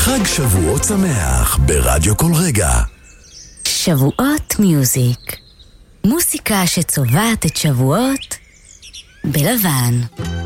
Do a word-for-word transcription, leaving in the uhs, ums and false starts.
חג שבועות שמח ברדיו כל רגע. שבועות מיוזיק, מוסיקה שצובעת את שבועות בלבן.